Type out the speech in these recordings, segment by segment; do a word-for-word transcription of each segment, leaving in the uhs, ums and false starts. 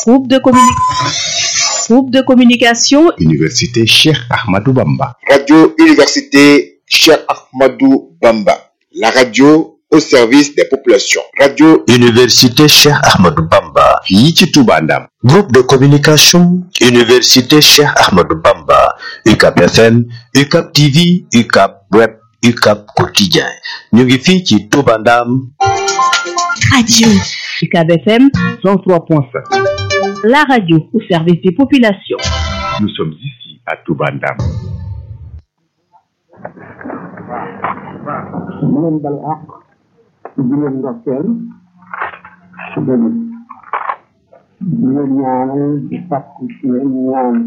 Groupe de communication. Groupe de communication. Université Cheikh Ahmadou Bamba. Radio Université Cheikh Ahmadou Bamba. La radio au service des populations. Radio Université Cheikh Ahmadou Bamba. fii ci Touba Ndam. Groupe de communication. Université Cheikh Ahmadou Bamba. U C A P F M, U C A P T V, U C A P Web, U C A P Quotidien. ñu ngi fii ci Touba Ndam. Radio U C A B F M cent trois point cinq. La radio au service des populations. Nous sommes ici à Touba Ndam. di leen bal àq di leen ndokkeel di leen ñaanal di fàkku ci leen ñaan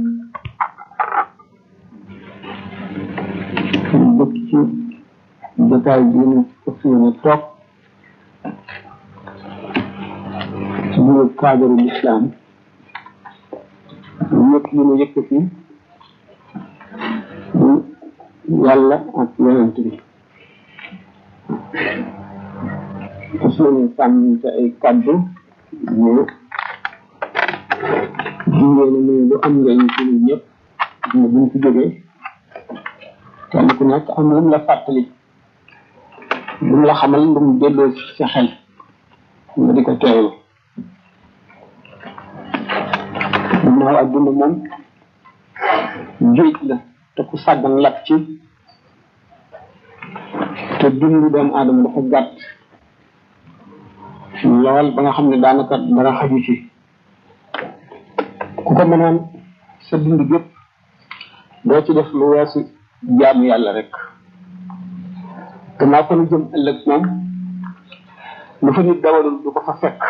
dëkk ci jotaay bi ñu fas yéene toog ci biir cadre l'islam ñëpp yi ñu yëkkati yàlla ak yonent bi fas yéene sàmm te ay kàddu ñu jigéen ne lu am njëriñ ci ñun ñëpp ñu buñ ci jógee kenn ku nekk am lu mu la fàttali lu mu la xamal lu mu delloo ci sa xel nga di ko teewlu ginnaaw adduna moom géej la te ku sàggan lap ci te dundu doomu aadama dafa gàtt lool ba nga xam ne daanaka dara xaju ci ku ko mënoon sa dund gépp doo ci def lu weesu jaamu yàlla rek gannaaw ko nu jëm ëllëg moom lu fa nit dawalul du ko fa fekk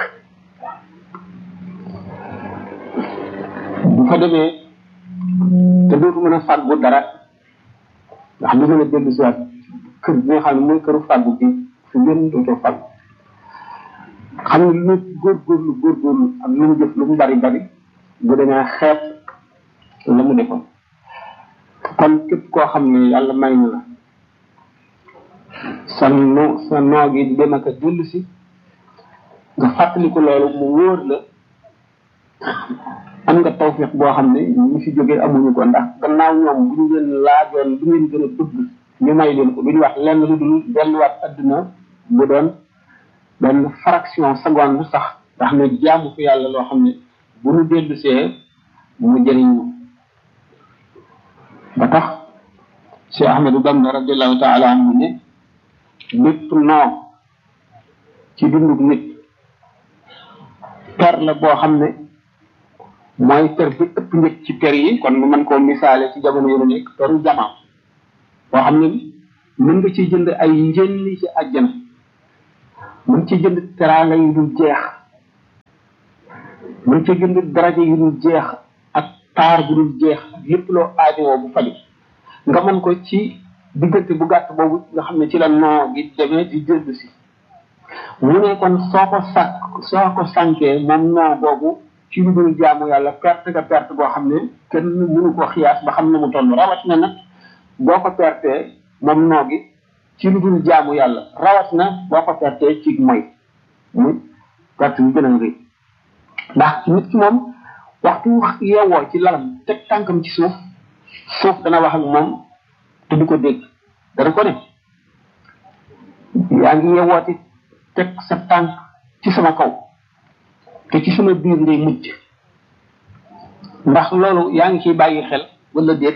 bu fa demee te dootu mën a fàggu dara ndax du mën a dellu si waat kër bi nga xam ne mooy këru fàggu bi su ngeen dootoo fàggu xam ne lu nit góorgóorlu góorgóorlu ak lu mu jëf lu mu bari bari bu demee xeeb la mu defoon kon képp koo xam ne yàlla may na la sa no sa noo gi di dem ak a dellu si nga fàttaliku loolu mu wóor la am nga tawfiq boo xam ne ñu fi jógee amuñu ko ndax gannaaw ñoom bu ñu leen laajoon lu ngeen gën a bëgg ñu may leen ko duñu wax lenn lu dul delluwaat adduna bu doon benn fraction seconde sax ndax ne jaamu fi yàlla loo xam ne bu ñu dellu see mu jëriñ ñu ba tax Cheikh Ahmadou Bamba radiallahu taala anhu ne bépp noo ci dundug nit per la boo xam ne mooy per bi ëpp njëkk ci per yi kon mu mën koo misaale ci jamono yu nekk peru jamaam boo xam ne mën nga ciy jënd ay njëlli ci àjjana mën ci jënd teraanga yu dul jeex mën ci jënd daraja yu dul jeex ak taar bu dul jeex ak lépp loo aajowoo bu faju nga mën ko ci diggante bu gàtt boobu nga xam ne ci la noo gi demee di dellu si mu ne kon soo ko sàkk soo ko sànkee moom noo boobu ci lu dul jaamu yàlla perte nga perte boo xam ne kenn mënu ko xiyaas ba xam ne mu toll rawat na nag boo ko pertee moom noo gi ci lu dul jaamu yàlla rawat na boo ko pertee ci mooy muy perte bi gën a rëy ndax nit ki moom waxtu yeewoo ci lalam teg tànkam ci suuf suuf dana wax ak moom te du ko dégg dana ko ne yaa ngi yeewooti teg sa tànk ci sama kaw te ci sama biir ngay mujj ndax loolu yaa ngi ciy bàyyi xel wala déet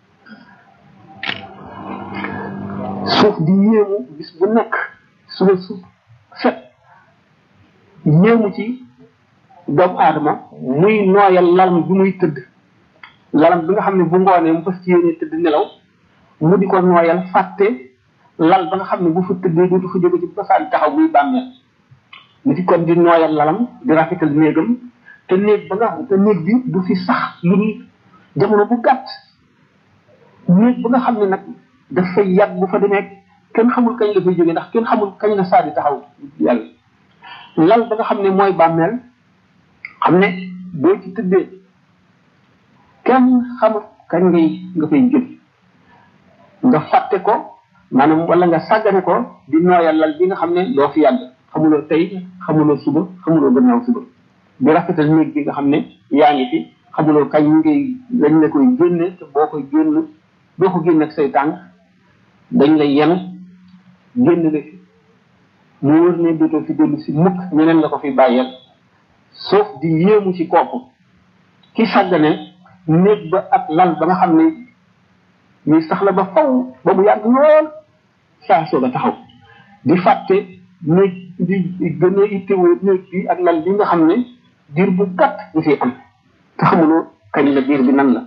suuf di yéemu bis bu nekk suba suuf set yéemu ci doomu aadama muy nooyal lalam bi muy tëdd lalam bi nga xam ne bu ngoonee mu fas ci yéene tëdd nelaw mu di ko nooyal fàtte lal ba nga xam ne bu fa tëddee dootu fa jóge ci basaan taxaw muy bàmmeel mu ci kon di nooyal lalam di rafetal néegam te néeg ba nga te néeg bi du fi sax lu ni jamono bu gàtt néeg ba nga xam ne nag dafay yàgg bu fa demee kenn xamul kañ la fay jóge ndax kenn xamul kañ la saa di taxaw yàlla lal ba nga xam ne mooy bàmmeel xam ne boo ci tëddee kenn xamul kañ ngay nga fay jóge nga fàtte ko maanaam wala nga sàggane ko di nooyal lal bi nga xam ne doo fi yàgg xamuloo tey xamuloo suba xamuloo gannaaw suba di rafetal néeg bi nga xam ne yaa ngi fi xamuloo kañ ngay dañ la koy génne te boo koy génn boo ko génn ak say tànk dañ lay yen génn la fi mu wër ne dootoo fi dellu si mukk ñeneen la ko fi bàyyeel sauf di yéemu ci kooku ki sàggane néeg ba ak lal ba nga xam ne ñuy sax la ba faw ba mu yàgg lool saa soog a taxaw di fàtte néeg di gën a ittewoo néeg bi ak lal bi nga xam ne diir bu gàtt ñu fi am te xamuloo kañ la diir bi nan la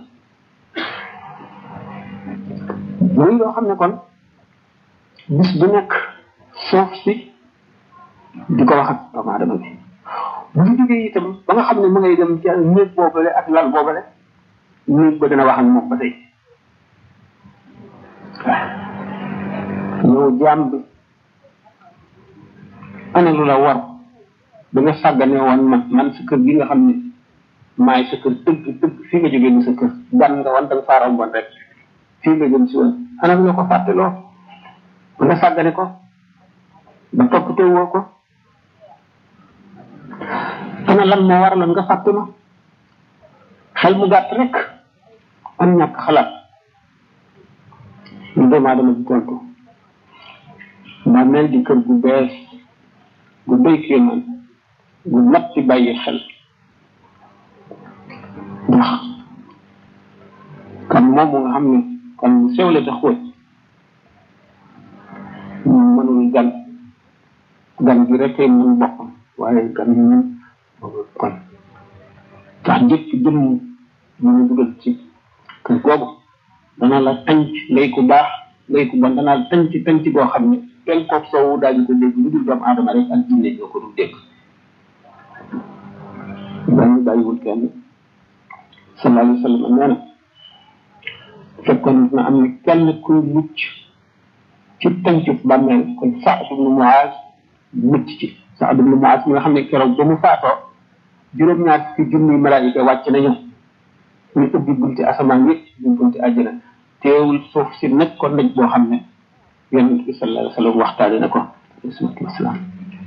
muy loo xam ne kon bis bu nekk suuf si di ko wax ak doomu aadama bi bu ñu jógee itam ba nga xam ne mu ngay dem ci néeg boobale ak lal boobale néeg ba dina wax ak moom ba tey yow jaam bi ana lu la war ba nga sàggane woon man man sa kër gi nga xam ne maay sa kër dëgg dëgg fii nga jógee ni sa kër gan nga wan da nga faa romboon rek fii nga jëm si woon ana lu la ko fàtteloo ba nga sàggane ko ba toppatoo woo ko ana lan moo waraloon nga fàtte ma xel mu gàtt rek am ñàkk xalaat lu doomu aadama bi tontu ba mel di kër gu bees gu doy kéemaan gu mat ci bàyyi xel ndax kan moom nga xam ne kan mu sewle te xóot mënul gan gan gi rek mën boppam waaye gan ñi kon tax jëpp jëm ñu ñu dugal ci kër googu dana la tànc ngay ku baax ngay ku bon dana la tànc tànc boo xam ne kenn koog soowu daañu ko dégg lu dul doomu aadama rek ak jinne ñoo ko dul dégg dañu bàyyiwul kenn sallallahu alayhi wa sallam nee na fekkoon na am na kenn kuy mucc ci tàncu bàmmeel kon Saad ibnu Muaz mucc ci Saad ibnu Muaz mi nga xam ne keroog ba mu faatoo juróom-ñaar fukki junni malaayika wàcc nañu ñu ubbi bunti asamaan yëpp ñu bunti àjjana teewul suuf si nag ko naj boo xam ne yonent bi sallallahu alayhi wa sallam waxtaane na ko alayhi wasalaam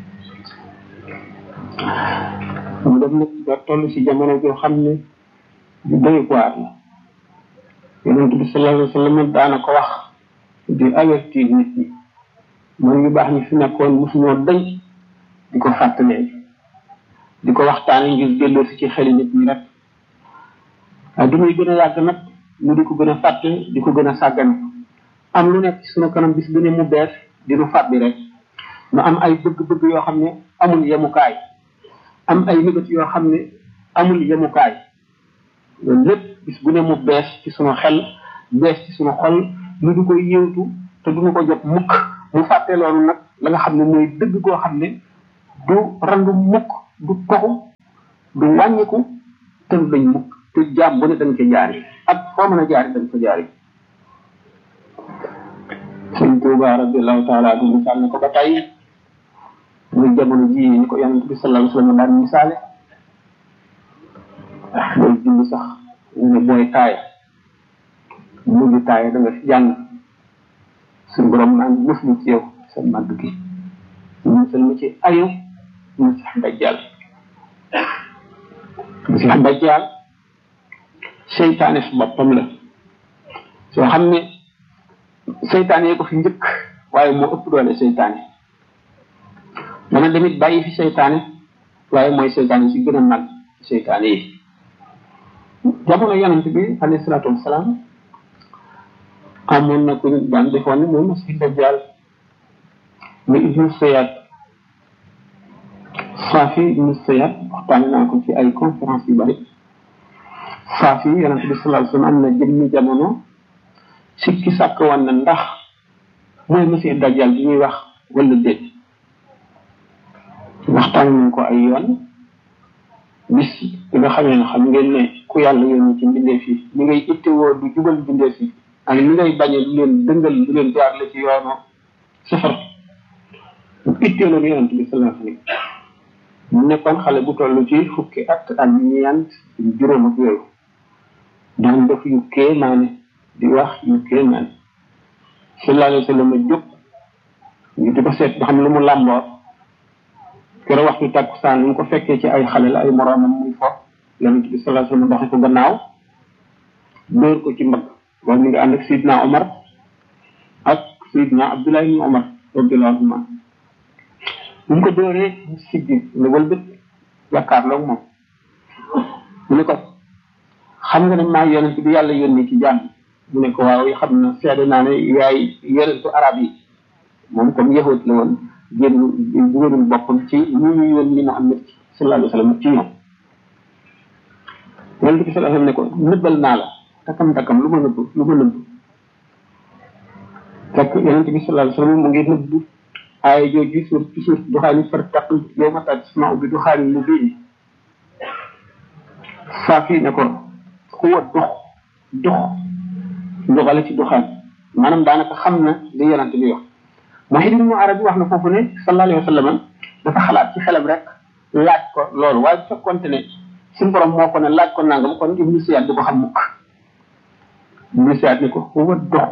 mu dem nag ba toll si jamono joo xam ne du doy waar la yonent bi sallallahu alayhi wa sallam daana ko wax di avertir nit ñi man ñu baax ñi fi nekkoon mosuñoo dañ di ko fàttalee di ko waxtaane ngir delloo si ci xeli nit ñi rek waaye du muy gën a yàgg nag mu di ko gën a fàtte di ko gën a sàggane am lu nekk ci sunu kanam bis bu ne mu bees di nu fàbbi rek nu am ay bëgg-bëgg yoo xam ne amul yemukaay am ay nëbët yoo xam ne amul yemukaay loolu lépp bis bu ne mu bees ci sunu xel bees ci sunu xol nu di ko yëwtu te duñu ko jot mukk mu fàtte loolu nag la nga xam ne mooy dëgg koo xam ne du randu mukk du toxu du wàññiku te du dañ mukk te jaam bu ne dañ ko jaari ak foo mën a jaari dañ ko jaari sëñ Tuuba radiallahu taala anhu misaal na ko ba tey muy jamono ji ni ko yonent bi sallallahu alayhi wa sallam daan misaale ah booy julli sax ñu ne booy taaya mujj taaya da nga si jàng suñ borom naan muslu ci yow sa màgg gi musal ma ci ayu Masiix Dajjal Masiix Dajjal seytaane su boppam la soo xam ne seytaane yi ko fi njëkk waaye moo ëpp doole seytaane dana demit bàyyi fi seytaane waaye mooy seytaane si gën a mag seytaane yi jamono yonent bi alayhi salaatu wasalaam amoon na ko daan defoon ne mooy Masiix Dajjal muy Ibnu Sayyad Saafi Ibnu Sayyad waxtaane naa ko ci ay conférence yu bari Saafi yonent bi sallallahu alayhi wa sallam am na jëmmi jamono sikki sàkk woon na ndax mooy Masiix Dajjal bi ñuy wax wala déet waxtaan nañ ko ay yoon bis bi nga xamee ne xam ngeen ne ku yàlla yónni ci mbindeef yi li ngay ittewoo du jubal mbindeef yi ak li ngay bañee du leen dëngal du leen jaar la ci yoonu safar itteeloon yonent bi sallallahu alayhi wa sallam mu nekkoon xale bu toll ci fukki at ak ñeent juróom ak yooyu daan def yu kéemaane di wax yu kéemaane sallallahu alayhi wa sallam jóg ñu di ko seet ba xam lu mu làmboo keroog waxtu takkusaan ñu ko fekkee ci ay xale la ay moroomam muy fo yonent bi sallallahu alayhi wasallam doxe ko gannaaw dóor ko ci mbagg boobu mi ngi ànd ak Sidna Omar ak Sidna Abdullah ibn Omar radiyallahu anhuma bu mu ko dóoree mu siggi ne wëlbët jàkkaarloog moom mu ne ko xam nga ne maa yonent bi yàlla yónni ci jàmm mu ne ko waaw xam na seede naa ne yaay yonentu arab yi moom comme yahut la woon génn dugalul boppam ci ñu ñu yónni Muhammad sallallahu alayhi wasallam ci ñoom yonent bi sallallahu alayhi wasallam ne ko nëbbal naa la takam takam lu ma nëbb lu ma nëbb fekk yonent bi sallallahu alayhi wasallam mu ngi nëbb aaya jooju suur ci suur duxaani fartaq yow ma tasma'u bi duxaani mubiin Saafi ne ko xuwa dox dox doxale ci duxaan maanaam daanaka xam na li yonent bi wax Muhyiddin Ibn Arabi wax na foofu ne sallallahu alayhi wasallam dafa xalaat ci xelam rek laaj ko loolu waaye bu fekkoonte ne suñu borom moo ko ne laaj ko nangam kon Ibnu Siyaad du ko xam mukk Ibnu Siyaad ne ko xuwa dox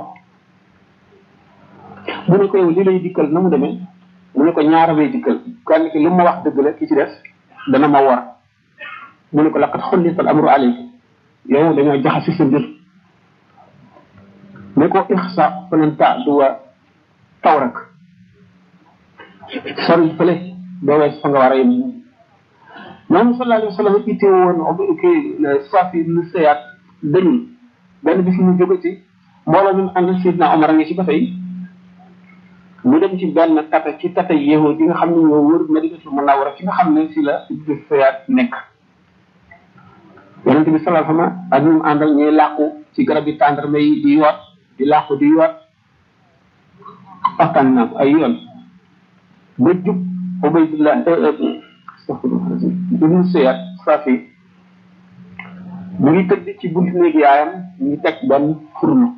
mu ne ko yow li lay dikkal na mu demee mu ne ko ñaara may dikkal kenn ki lu ma wax dëgg la ki ci des dana ma war mu ne ko laqad xullita al amru alayka yow dañoo jaxasi sa mbir ne ko ixsa falan ta'duwa tawrak sori fële doo wees fa nga war a yem moom sallallahu alayhi wa sallam itte woon kii Saafi ibn Siyaad dañul benn bis mu jóge ci mbooloo mi ànd Sidna Omar a ngi ci ba tey mu dem ci benn tata ci tata yéexoo yi nga xam ne ñoo wër Madinatul Munawwara fi nga xam ne si la ibn Siyaad nekk yonent bi sallallahu alayhi wa sallam ak ñu àndal ñuy làqu ci garab yi tàndarma yi di yoot di làqu di yoot waxtaan naa ko ay yoon ba jub Ubaydullah ibn Siyaad Saafi mu ngi tëdd ci buntu néegi yaayam ñu ngi teg benn furno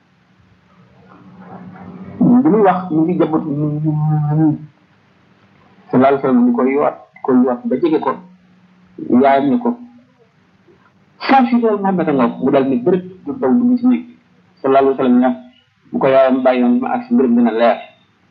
bi muy wax mu ngi jabatu sallallahu alayhi wa sallam ñu koy yoot koy yoot ba jege ko yaayam ne ko Saafi loolu Muhammad nga mu dal ni bërëb du daw dugg ci néeg sallallahu alayhi wa sallam ñam bu ko yaayam bàyyoon ma ak si mbërëm dina leer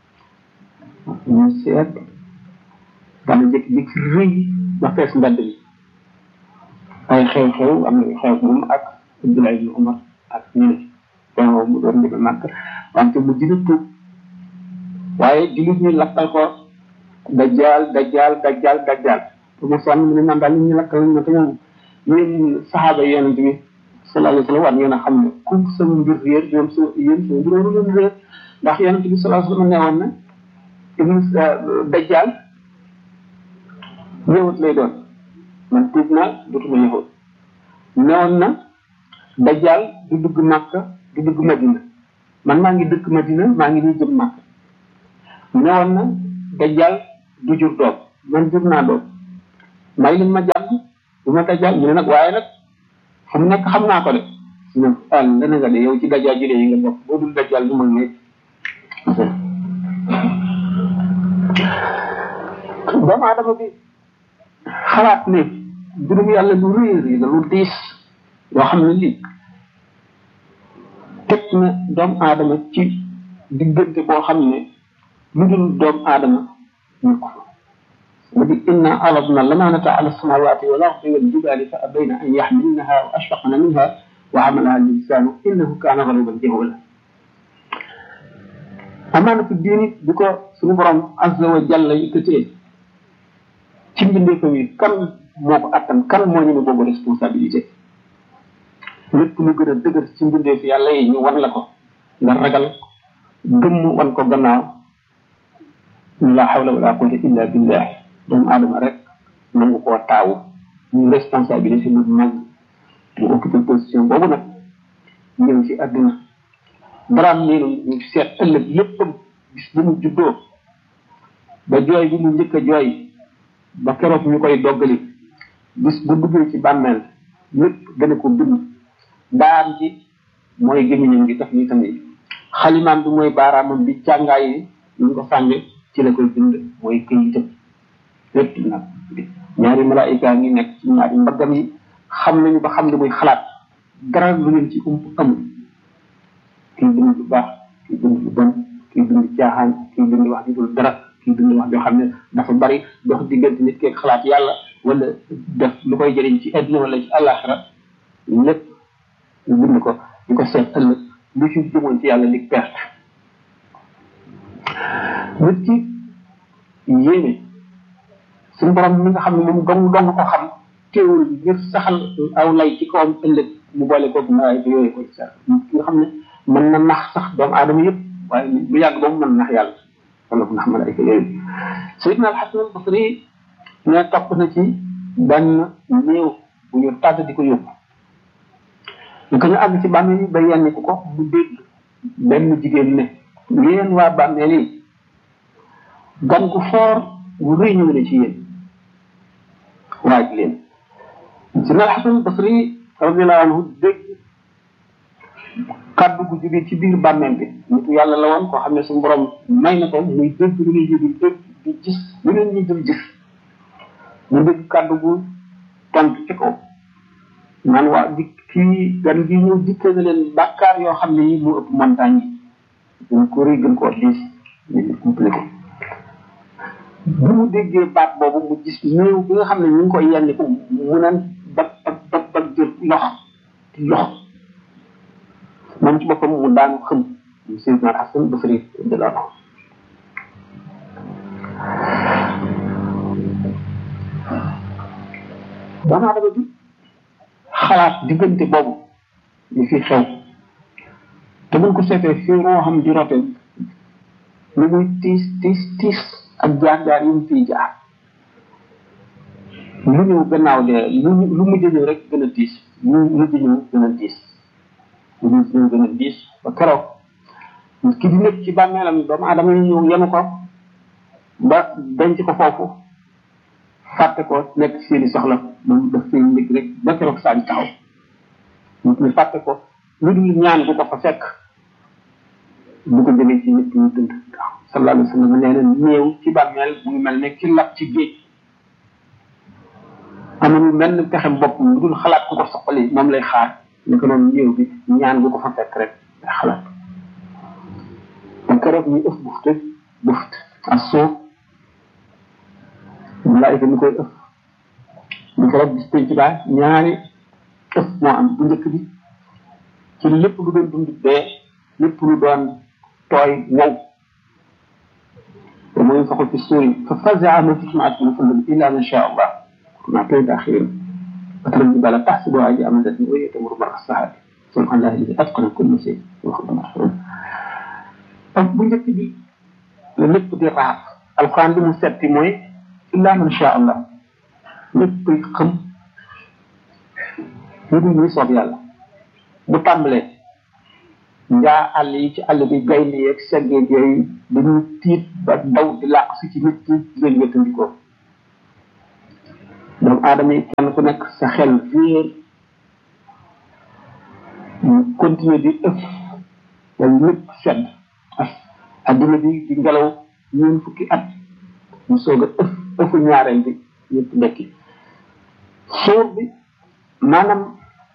ñu seet dana jékki-jékki rëy ba fees mbedd bi ay xew-xew am na xew moom ak Abdullah ibn Umar ak ñeneen xew mu doon dem Makka wante mu dina tuub waaye jullit ñi lakkal ko dajjaal dajjaal dajjaal dajjaal mu sonn mu ne man daal ñu lakkal ñu te ñoom ñun saxaaba yonent bi sallallahu alayhi wa sallam war ngeen a xam ne ku sama mbir réer ñoom sa yéen sama mbir waru leen réer ndax yonent bi sallallahu alayhi wa sallam neewoon na ibnu dajjaal yëwut lay doon man tuub naa dootuma yëwut neewoon na dajjaal du dugg Makka du dugg Madina man maa ngi dëkk Madina maa ngi nii jëm Makka neewoon na dajjaal du jur doom man jur naa doom may leen ma jàmm bu ma dajjaal ñu ne nag waaye nag fu mu nekk xam naa ko de ñoom ah dana nga de yow ci dajjaal jëlee yi nga bokk boo dul dajjaal du mag ne doomu aadama bi xalaat ne mbirum yàlla lu réer yi la lu diis yoo xam ne lii teg na doomu aadama ci diggante boo xam ne lu dul doomu aadama ñu ko ودي إنا عرضنا الأمانة على السماوات والأرض والجبال فأبين أن يحملنها وأشفقن منها وعملها الإنسان إنه كان ظلوما جهولا أمانة الدين بكو سنبرم عز وجل يكتئ تيمبنديكم كم موك أتم كم مو ني بوبو ريسبونسابيلتي lépp lu gën a dëgër ci mbindeef yàlla yi ñu wan la ko nga ragal gëmm wan ko gannaaw la hawla wala quwwata illa billah doomu aadama rek nangu koo taawu ñu responsabilité bu mag mu occupé position boobu nag ñëw ci àdduna daraam neenu ñu seet ëllëg léppam bis bu mu juddoo ba jooy bi mu njëkk a jooy ba keroog ñu koy doggali bis bu duggee ci bàmmeel lépp gën a ko bind daam ci mooy gémmiñam gi tax ni tamit xalimaam bi mooy baaraamam bi càngaay yi ñu ko sànni ci la koy bind mooy këyitam lépp nag ñaari malaayika ngi nekk ci ñaari mbaggam yi xam nañu ba xam li muy xalaat dara lu leen ci ump amul kii bind lu baax kii bind lu bon kii bind caaxaan kii bind wax di dul dara kii dund wax joo xam ne dafa bari dox diggante nit keeg xalaat yàlla wala def lu koy jëriñ ci àdduna wala ci àllaaxira lépp ñu bind ko di ko seet ëllëg lu ci jëmoon ci yàlla di perte nit ki yéene suñu borom mi nga xam ne moom dong dong ko xam teewul ngir saxal aw lay ci kawam ëllëg mu boole ko malaayika yooyu ko ci sax ki nga xam ne mën na nax sax doomu aadama yëpp waaye bu yàgg ba mu mën nax yàlla wala bu nax malaayika yooyu Sayyidina al-Hasan al-Basri ne topp na ci benn néew bu ñu tàgg di ko yóbbu ñu ko ñu àgg ci bàmmeel yi ba yenn ku ko mu dégg benn jigéen ne ngeen waa bàmmeel yi gan gu foor bu rëy ñëw na ci yéen waaj leen Sayyidina al-Hasan al-Basri radiyallahu anhu dégg kaddu gu jóge ci biir bàmmeel bi nitu yàlla la woon koo xam ne suñu borom may na ko muy dégg lu ñuy jóge dégg di gis lu leen ñuy dul gis mu dégg kaddu gu tontu ci kaw naan waa di kii gan gi ñëw dikkee na leen bàkkaar yoo xam ne yi mu ëpp montagne yi gën ko rëy gën koo diis ñu kumple ko bu mu déggee baat boobu mu gis néew bi nga xam ne ñu ngi koy yenn ko mu naan bag bag bag bag jël lox di lox moom ci boppam mu daanu xëm Sayyidina al-Hasan al-Basri de la ko doomu aadama bi xalaat diggante boobu li fi xew te buñ ko seetee fii roo xam di rote lu muy tiis tiis tiis ak jaar-jaar yu mu fiy jaar lu ñëw gannaaw de lu lu mujj ñëw rek gën a tiis lu mujj ñëw gën a tiis lu mujj ñëw gën a tiis ba keroog ki di nekk ci bàmmeelam doomu aadama yi ñëw yenu ko ba denc ko foofu fàtte ko nekk seeni soxla moom daf seen ndig rek ba keroog saa ñu taxaw ñu fàtte ko lu dul ñaan bu ko fa fekk bu ko jógee ci nit ñi dund sallallahu alayhi wa sallam nee na néew ci bàmmeel mu ngi mel ne ki lab ci géej amul mel ni pexe bopp lu dul xalaat ku ko soxali moom lay xaar ni ko noonu néew bi ñaan bu ko fa fekk rek day xalaat ba keroog ñu ëf bufte buft ak soo malaayika mi koy ëf ñu keroog bis penc baa ñaari ëf moo am bu njëkk bi ci lépp lu doon dund dee lépp lu doon tooy wow te mooy faxul fi suuri fa fazaa man fi samaati wa fil ardi illa man shaa Allah ma tawda akhirin fatara al-jibala tahsabuha jamidatan wa hiya tamurru marra as-sahabi subhanallahi alladhi atqana kulla shay wa huwa mahfuz ak bu njëkk bi lépp di raaf alquran bi mu setti mooy illa man shaa Allah lépp koy xam lu dul muy soob yàlla bu tàmbalee njaa àll yi ci àll bi gaynde yeeg seggeeg yooyu dañuy tiit ba daw di làq si ci nit ñi di leen wéttandikoo doomu aadama yi kenn ku nekk sa xel réer ñu continuer di ëf wala lépp sedd ak adduna bi di ngelaw ñeen fukki at ñu soog a ëf ëfu ñaareel bi ñëpp dekki suur bi maanaam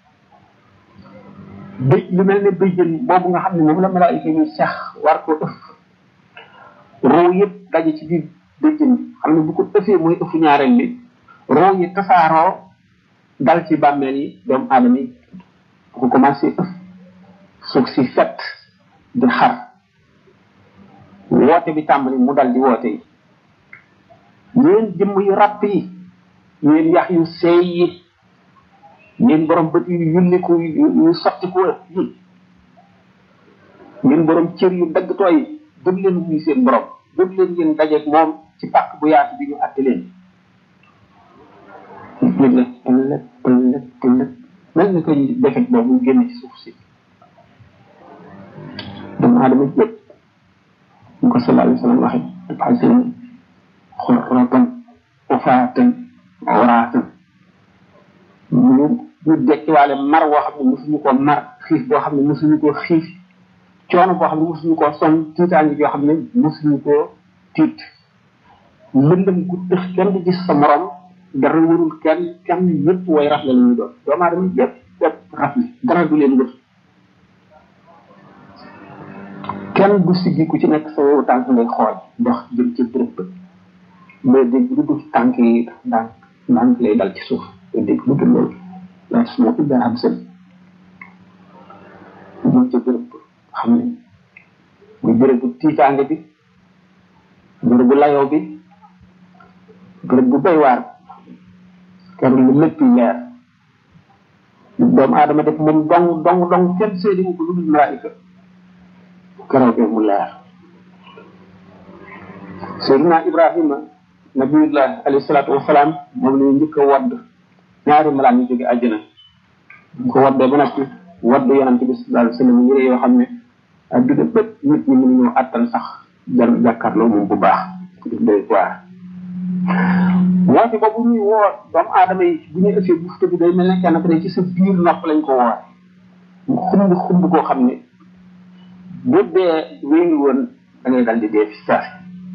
bëj lu mel ne bëjjën boobu nga xam ne moom la malaayika yi sax war ko ëf roo yëpp daje ci biir bëjjën bi xam ne bu ko ëfee mooy ëfu ñaareel bi roo yi tasaaroo dal ci bàmmeel yi doomu aadama yi bu ko commencé ëf suuf si fett di xar woote bi tàmbali mu dal di woote yi ñeen jëmm yu ràpp yi ñeen yax yu seey yi ngeen borom bët yu yulliku yu sottiku yi ngeen borom cër yu dagg tooy jóg leen wuy seen borom jóg leen ngeen dajeeg moom ci pàkk bu yaatu bi ñu àtte leen léegi nag ëllëg ëllëg ëllëg mel ni koy defet boobu génn ci suuf si doomu aadama yëpp ñu ko sallallahu alayhi wa sallam waxe dafay seen xurratan ufaatan awraatan ñu ñu dekkiwaale mar boo xam ne mosuñu koo mar xiif boo xam ne mosuñu koo xiif coono boo xam ne mosuñu koo sonn tiitaangi yoo xam ne mosuñu koo tiit lëndëm gu tëx kenn di gis sa morom dara wërul kenn kenn ñëpp way rafle la ñuy doon doomu aadama yëpp yëpp rafle dara du leen wër kenn du siggi ku ci nekk sa wewu tànk ngay xool dox jëm ci bërëb ba mais dégg lu dul tànk yi ndànk ndànk lay dal ci suuf dégg lu dul loolu la suma ibda am sën moom ca bërëb xam ne muy bërëb bu tiitaange bi bërëb bu layoo bi bërëb bu doy waar keroog lu lépp leer doomu aadama def moom dong dong dong kenn seedi mu ko lu dul malaayika keroog mu leer Seydina Ibrahima nabiyullah alayhi salaatu wasalaam moom la njëkk a wadd ñaari malaan yu jóge àjjana bu ko waddee ba noppi wadd yonent bi sallallahu alayhi wa sallam yére yoo xam ne adduna bépp nit ñi mënuñoo attan sax jar jàkkaarloo moom bu baax def doy waar woote boobu ñuy woo doomu aadama yi bu ñuy ëffee bufte bi day mel ne kenn ku ne ci sa biir nopp lañ ko woote mu xumb xumb koo xam ne bu dee wéyul woon da ngay dal di dee fi saasi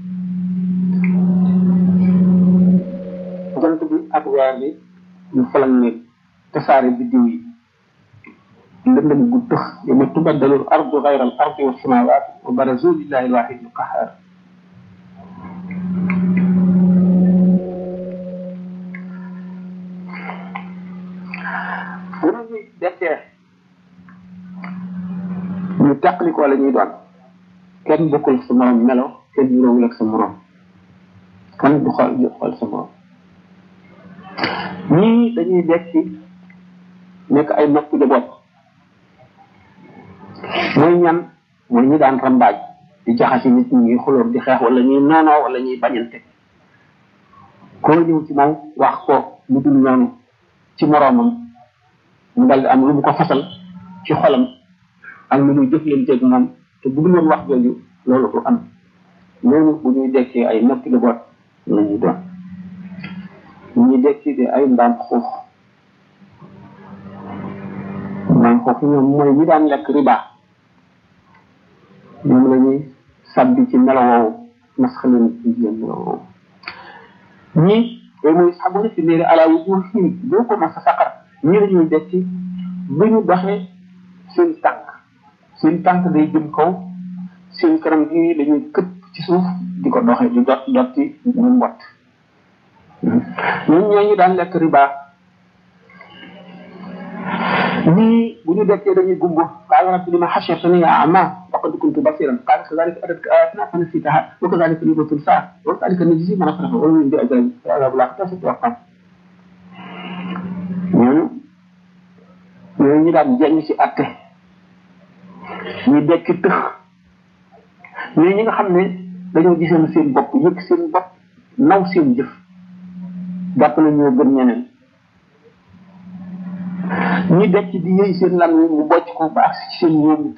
jant bi ak weer bi ñu falan ne tasaare biddiw yi lëndëm gu tëx yawma tubaddalu al ardu ghayra al ardi wa samawati wa barazu lillahi al wahid al qahhar bu ñu dekkee ñu tàqalikoo la ñuy doon kenn bokkul sa morom melo kenn niroowul ak sa morom kenn du xool du xool sa morom ñii dañuy dekki nekk ay noppi de bopp mooy ñan mooy ñi daan rambaaj di jaxasi nit ñi xulóor di xeex wala ñuy noonoo wala ñuy bañante koo ñëw ci moom wax ko lu dul noonu ci moroomam mu dal di am lu mu ko fasal ci xolam ak lu muy jëflanteeg moom te bu dul woon wax jooju loolu du am loolu bu ñuy dekkee ay noppi de bopp la ñuy doon ñi dekki di ay mbaam xuux mbaam xuux ñoom mooy ñi daan lekk riba ñoom la ñuy sàbbi ci melo woowu masxalin ci jigéen melo woowu ñii yooyu mooy xamoon ci néeri ala wujuhihim doo ko mas a saqar ñii lañuy dekki bu ñu doxee seen tànk seen tànk day jëm kaw seen kanam gi dañuy këpp ci suuf di ko doxee di dot dotti mu mbott ñun ñooñu daan lekk riba ñii bu ñu dekkee dañuy gumbo qaala rabbi lima hashartani a'ma wa qad kuntu basiran qaala kadhalika atatka ayatina fanasitaha wa kadhalika al-yawma tunsa wa kadhalika najzi man asrafa wa min bi'ajrin fa'adhabu la tasat wa qam ñooñu ñooñu ñu daan jeng ci atte ñu dekki tëx ñii ñi nga xam ne dañoo gisoon seen bopp yëg seen bopp naw seen jëf jàpp na ñoo gën ñeneen ñi dekk di yëy seen lam mu bocc ko ba ak ci seen ñoom